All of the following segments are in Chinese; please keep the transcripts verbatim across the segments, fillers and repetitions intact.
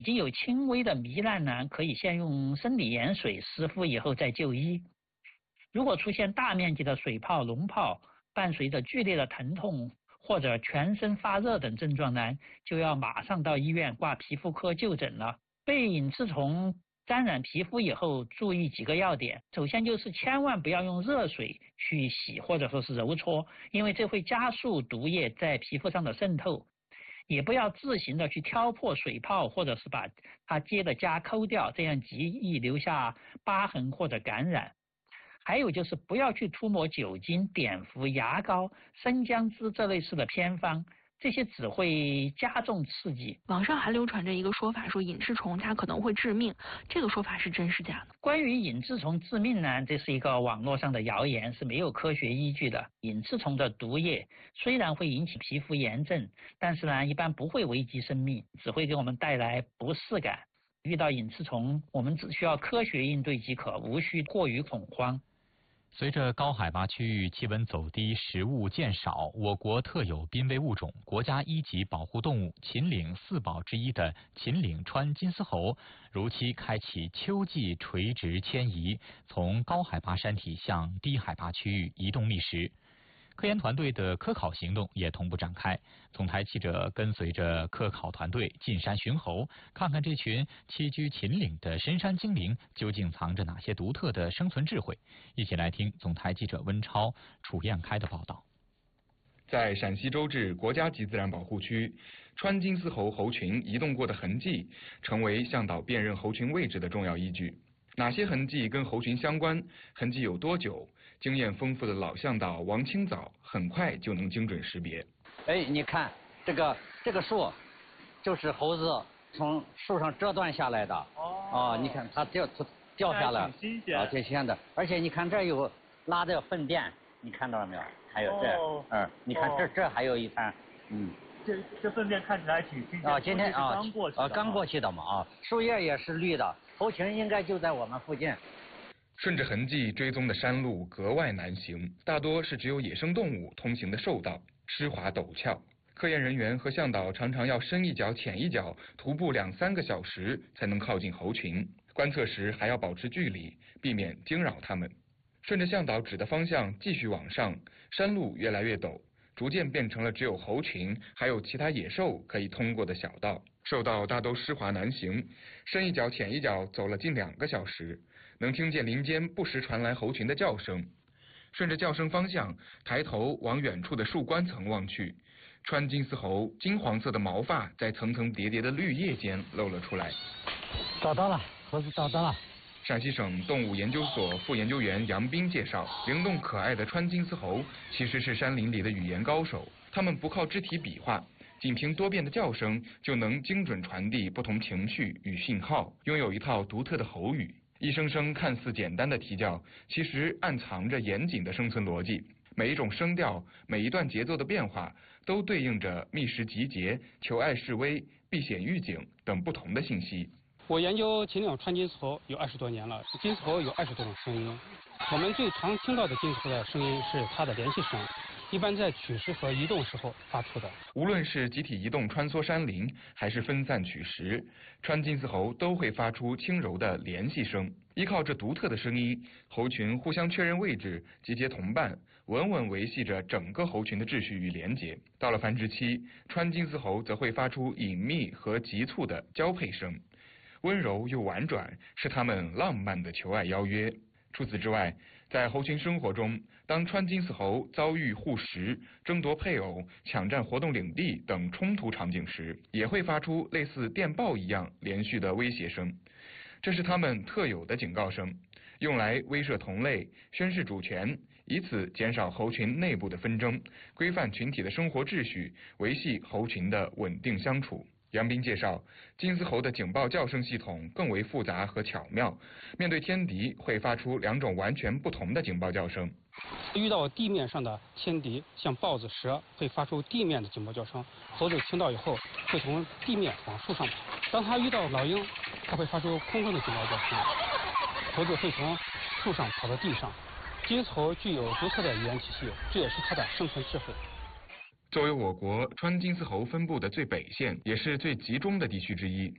已经有轻微的糜烂呢，可以先用生理盐水湿敷以后再就医。如果出现大面积的水泡、脓泡，伴随着剧烈的疼痛或者全身发热等症状呢，就要马上到医院挂皮肤科就诊了。被隐翅虫沾染皮肤以后，注意几个要点。首先就是千万不要用热水去洗或者说是揉搓，因为这会加速毒液在皮肤上的渗透。也不要自行的去挑破水泡，或者是把它接的痂抠掉，这样极易留下疤痕或者感染。还有就是不要去涂抹酒精、碘伏、牙膏、生姜汁这类似的偏方，这些只会加重刺激。 网上还流传着一个说法，说隐翅虫它可能会致命，这个说法是真是假呢？ 关于隐翅虫致命呢，这是一个网络上的谣言，是没有科学依据的。隐翅虫的毒液虽然会引起皮肤炎症，但是呢，一般不会危及生命，只会给我们带来不适感。遇到隐翅虫，我们只需要科学应对即可，无需过于恐慌。 随着高海拔区域气温走低，食物渐少，我国特有濒危物种、国家一级保护动物秦岭四宝之一的秦岭川金丝猴，如期开启秋季垂直迁移，从高海拔山体向低海拔区域移动觅食。科研团队的科考行动也同步展开，总台记者跟随着科考团队进山寻猴，看看这群栖居秦岭的深山精灵究竟藏着哪些独特的生存智慧。一起来听总台记者温超、楚燕开的报道。 在陕西周至国家级自然保护区，川金丝猴猴群移动过的痕迹，成为向导辨认猴群位置的重要依据。哪些痕迹跟猴群相关？痕迹有多久？经验丰富的老向导王清早很快就能精准识别。 哎，你看这个这个树，就是猴子从树上折断下来的。哦。啊，你看它掉掉下来， 挺新鲜啊，挺新鲜的。而且你看这有拉的粪便，你看到了没有？还有这，哦、嗯，你看这、哦、这还有一滩，嗯。 这这粪便看起来挺新鲜。 啊，今天啊， 刚过去的啊，刚过去的嘛啊，树叶也是绿的，猴群应该就在我们附近。 顺着痕迹追踪的山路格外难行，大多是只有野生动物通行的兽道，湿滑陡峭。科研人员和向导常常要深一脚浅一脚，徒步两三个小时才能靠近猴群。观测时还要保持距离，避免惊扰它们。顺着向导指的方向继续往上，山路越来越陡，逐渐变成了只有猴群还有其他野兽可以通过的小道。兽道大都湿滑难行，深一脚浅一脚走了近两个小时，能听见林间不时传来猴群的叫声。顺着叫声方向，抬头往远处的树冠层望去，川金丝猴金黄色的毛发在层层叠叠的绿叶间露了出来。 找到了，猴子找到了。 陕西省动物研究所副研究员杨斌介绍，灵动可爱的川金丝猴其实是山林里的语言高手，它们不靠肢体比划，仅凭多变的叫声就能精准传递不同情绪与信号，拥有一套独特的喉语。一声声看似简单的啼叫，其实暗藏着严谨的生存逻辑。每一种声调，每一段节奏的变化，都对应着觅食集结、求爱示威、避险预警等不同的信息。 我研究秦岭川金丝猴有二十多年了，金丝猴有二十多种声音。我们最常听到的金丝猴的声音是它的联系声，一般在取食和移动时候发出的。 无论是集体移动穿梭山林，还是分散取食，川金丝猴都会发出轻柔的联系声。依靠这独特的声音，猴群互相确认位置，集结同伴，稳稳维系着整个猴群的秩序与连结。到了繁殖期，川金丝猴则会发出隐秘和急促的交配声。温柔又婉转，是他们浪漫的求爱邀约。除此之外，在猴群生活中，当川金丝猴遭遇护食、争夺配偶、抢占活动领地等冲突场景时，也会发出类似电报一样连续的威胁声。这是它们特有的警告声，用来威慑同类、宣示主权，以此减少猴群内部的纷争，规范群体的生活秩序，维系猴群的稳定相处。杨斌介绍，金丝猴的警报叫声系统更为复杂和巧妙，面对天敌会发出两种完全不同的警报叫声。 遇到地面上的天敌，像豹子、蛇，会发出地面的警报叫声，猴子听到以后会从地面往树上跑。当它遇到老鹰，它会发出空中的警报叫声，猴子会从树上跑到地上。金丝猴具有独特的语言体系，这也是它的生存智慧。 作为我国川金丝猴分布的最北线，也是最集中的地区之一，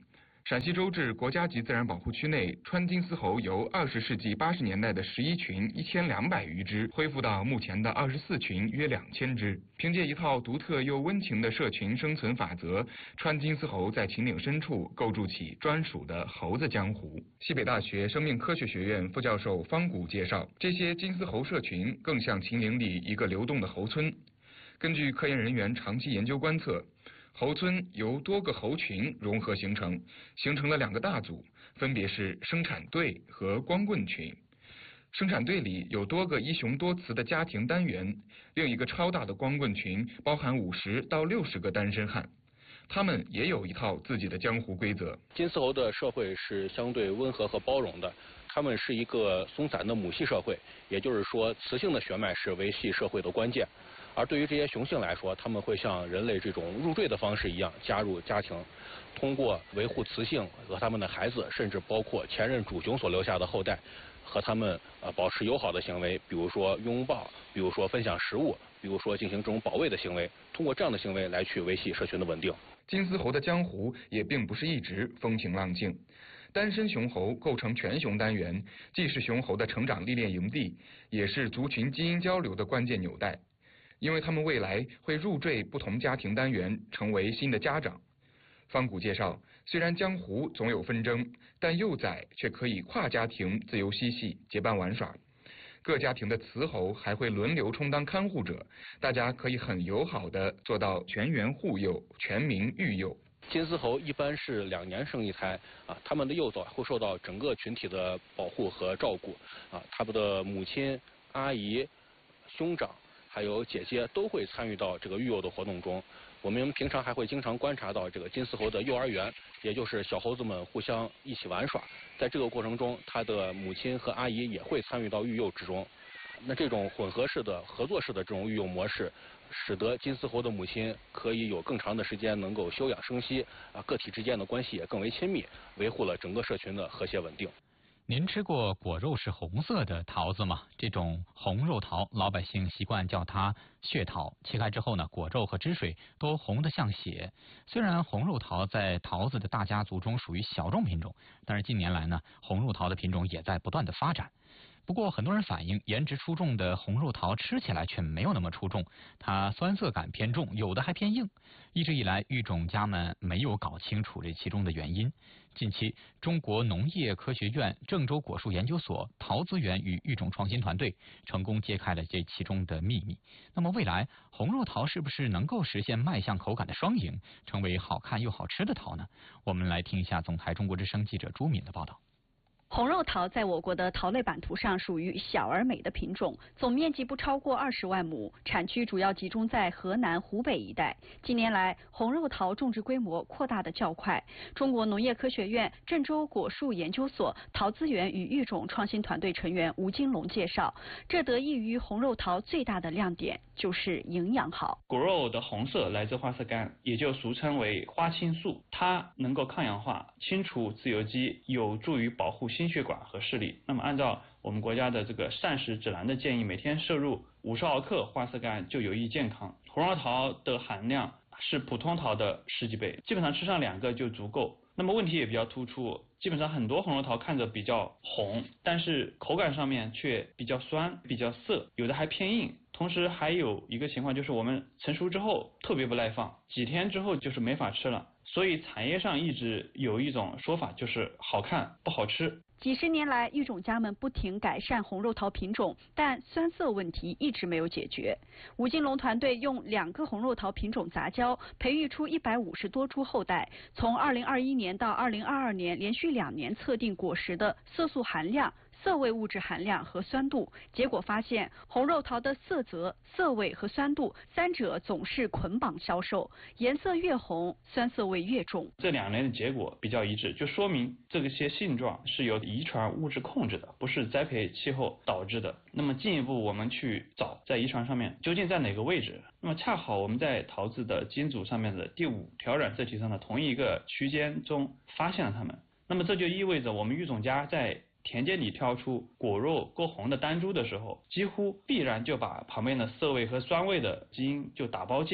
陕西周至国家级自然保护区内，川金丝猴由二十世纪八十年代的十一群一千两百余只，恢复到目前的二十四群约两千只。凭借一套独特又温情的社群生存法则，川金丝猴在秦岭深处构筑起专属的猴子江湖。西北大学生命科学学院副教授方谷介绍，这些金丝猴社群更像秦岭里一个流动的猴村。根据科研人员长期研究观测，猴村由多个猴群融合形成，形成了两个大组，分别是生产队和光棍群。生产队里有多个一雄多雌的家庭单元，另一个超大的光棍群包含五十到六十个单身汉，他们也有一套自己的江湖规则。 金丝猴的社会是相对温和和包容的，他们是一个松散的母系社会，也就是说，雌性的血脉是维系社会的关键。而对于这些雄性来说，他们会像人类这种入赘的方式一样加入家庭，通过维护雌性和他们的孩子，甚至包括前任主雄所留下的后代，和他们呃保持友好的行为，比如说拥抱，比如说分享食物，比如说进行这种保卫的行为，通过这样的行为来去维系社群的稳定。 金丝猴的江湖也并不是一直风平浪静，单身雄猴构成全雄单元，既是雄猴的成长历练营地，也是族群基因交流的关键纽带。因为他们未来会入赘不同家庭单元，成为新的家长。方谷介绍，虽然江湖总有纷争，但幼崽却可以跨家庭自由嬉戏，结伴玩耍。各家庭的雌猴还会轮流充当看护者，大家可以很友好地做到全员护幼、全民育幼。 金丝猴一般是两年生一胎啊，它们的幼崽会受到整个群体的保护和照顾啊，它们的母亲、阿姨、兄长还有姐姐都会参与到这个育幼的活动中。我们平常还会经常观察到这个金丝猴的幼儿园，也就是小猴子们互相一起玩耍。在这个过程中，它的母亲和阿姨也会参与到育幼之中。那这种混合式的、合作式的这种育幼模式，使得金丝猴的母亲可以有更长的时间能够休养生息，啊，个体之间的关系也更为亲密，维护了整个社群的和谐稳定。 您吃过果肉是红色的桃子吗？这种红肉桃，老百姓习惯叫它血桃。切开之后呢，果肉和汁水都红得像血。虽然红肉桃在桃子的大家族中属于小众品种，但是近年来呢，红肉桃的品种也在不断的发展。不过很多人反映，颜值出众的红肉桃吃起来却没有那么出众，它酸涩感偏重，有的还偏硬。一直以来，育种家们没有搞清楚这其中的原因。近期，中国农业科学院郑州果树研究所桃资源与育种创新团队成功揭开了这其中的秘密。那么未来，红肉桃是不是能够实现卖相口感的双赢，成为好看又好吃的桃呢？我们来听一下总台中国之声记者朱敏的报道。 红肉桃在我国的桃类版图上属于小而美的品种，总面积不超过二十万亩，产区主要集中在河南、湖北一带。近年来，红肉桃种植规模扩大的较快。中国农业科学院郑州果树研究所桃资源与育种创新团队成员吴金龙介绍，这得益于红肉桃最大的亮点就是营养好。 果肉的红色来自花色苷，也就俗称为花青素，它能够抗氧化、清除自由基，有助于保护心血管和视力。那么按照我们国家的这个膳食指南的建议，每天摄入五十毫克花色苷就有益健康。红肉桃的含量是普通桃的十几倍，基本上吃上两个就足够。那么问题也比较突出，基本上很多红肉桃看着比较红，但是口感上面却比较酸、比较涩，有的还偏硬。同时还有一个情况就是我们成熟之后特别不耐放，几天之后就是没法吃了。所以产业上一直有一种说法，就是好看不好吃。 几十年来，育种家们不停改善红肉桃品种，但酸涩问题一直没有解决。吴金龙团队用两个红肉桃品种杂交，培育出一百五十多株后代。从二零二一年到二零二二年，连续两年测定果实的色素含量、涩味物质含量和酸度，结果发现红肉桃的色泽、涩味和酸度三者总是捆绑销售，颜色越红，酸涩味越重。 这两年的结果比较一致，就说明这些性状是由遗传物质控制的，不是栽培气候导致的。那么进一步我们去找在遗传上面究竟在哪个位置，那么恰好我们在桃子的基因组上面的第五条染色体上的同一个区间中发现了它们。那么这就意味着我们育种家在田间里挑出果肉够红的单株的时候，几乎必然就把旁边的涩味和酸味的基因就打包进来了。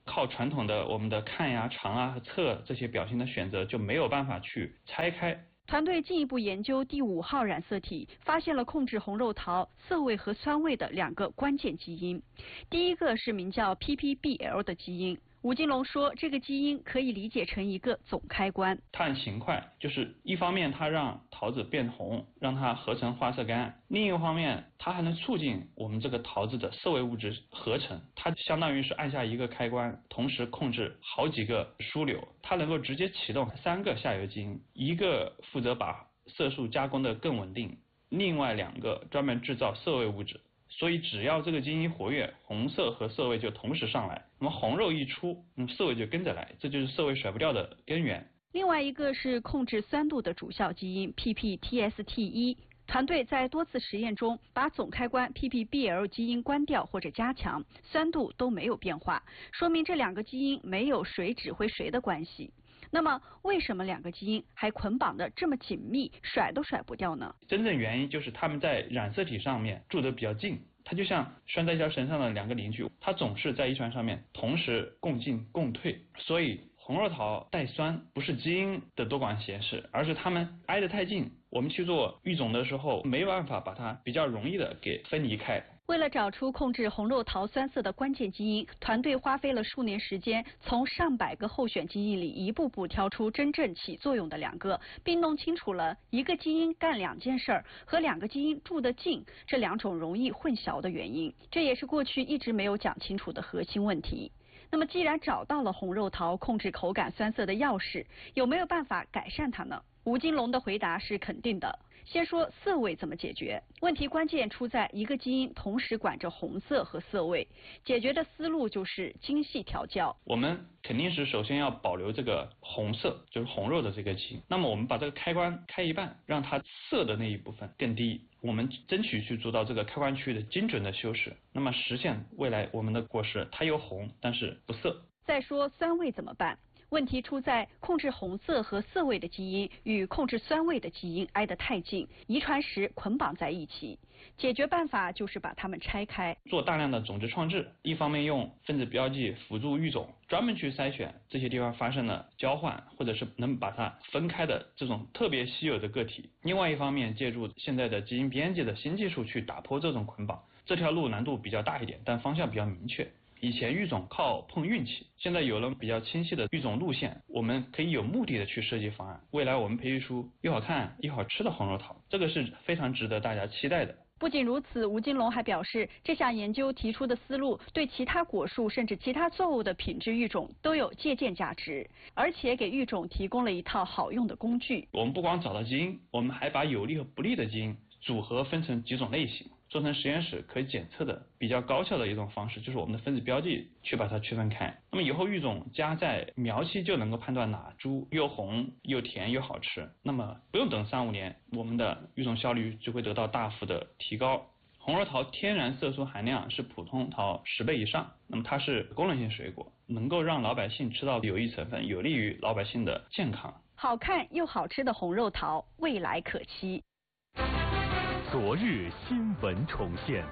靠传统的我们的看呀、尝啊和测这些表情的选择就没有办法去拆开。 团队进一步研究第五号染色体，发现了控制红肉桃色味和酸味的两个关键基因。第一个是名叫 P P B L 的基因。吴金龙说，这个基因可以理解成一个总开关。 它很勤快，就是一方面它让桃子变红，让它合成花色苷；另一个方面，它还能促进我们这个桃子的色味物质合成。它相当于是按下一个开关，同时控制好几个枢纽。它能够直接启动三个下游基因，一个负责把色素加工的更稳定，另外两个专门制造色味物质。所以只要这个基因活跃，红色和色味就同时上来。那么红肉一出，那么色味就跟着来，这就是色味甩不掉的根源。 另外一个是控制酸度的主效基因 P P T S T 一。团队在多次实验中把总开关 P P B L 基因关掉或者加强，酸度都没有变化，说明这两个基因没有谁指挥谁的关系。那么为什么两个基因还捆绑得这么紧密，甩都甩不掉呢？ 真正原因就是它们在染色体上面住得比较近，它就像拴在一条绳上的两个邻居，它总是在一船上面同时共进共退。所以红肉桃带酸不是基因的多管闲事，而是它们挨得太近，我们去做育种的时候没办法把它比较容易的给分离开。 为了找出控制红肉桃酸色的关键基因，团队花费了数年时间，从上百个候选基因里一步步挑出真正起作用的两个，并弄清楚了一个基因干两件事儿和两个基因住得近这两种容易混淆的原因。这也是过去一直没有讲清楚的核心问题。那么既然找到了红肉桃控制口感酸色的钥匙，有没有办法改善它呢？吴金龙的回答是肯定的。先说色味怎么解决，问题关键出在一个基因同时管着红色和色味，解决的思路就是精细调教。 我们肯定是首先要保留这个红色，就是红肉的这个基因。那么我们把这个开关开一半，让它色的那一部分更低，我们争取去做到这个开关区域的精准的修饰，那么实现未来我们的果实它又红但是不涩。 再说酸味怎么办？问题出在控制红色和色味的基因与控制酸味的基因挨得太近，遗传时捆绑在一起。解决办法就是把它们拆开， 做大量的种子创制，一方面用分子标记辅助育种，专门去筛选这些地方发生了交换或者是能把它分开的这种特别稀有的个体；另外一方面借助现在的基因编辑的新技术去打破这种捆绑。这条路难度比较大一点，但方向比较明确。以前育种靠碰运气，现在有了比较清晰的育种路线，我们可以有目的的去设计方案。未来我们培育出又好看又好吃的红肉桃，这个是非常值得大家期待的。 不仅如此，吴金龙还表示，这项研究提出的思路对其他果树甚至其他作物的品质育种都有借鉴价值，而且给育种提供了一套好用的工具。 我们不光找到基因，我们还把有利和不利的基因组合分成几种类型，做成实验室可以检测的比较高效的一种方式，就是我们的分子标记去把它区分开。那么以后育种加在苗期就能够判断哪株又红又甜又好吃，那么不用等三五年，我们的育种效率就会得到大幅的提高。红肉桃天然色素含量是普通桃十倍以上，那么它是功能性水果，能够让老百姓吃到有益成分，有利于老百姓的健康。 好看又好吃的红肉桃，未来可期。 昨日新闻重现。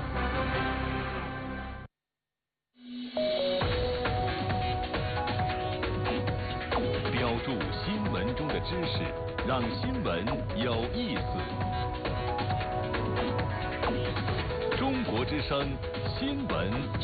标注新闻中的知识，让新闻有意思。中国之声新闻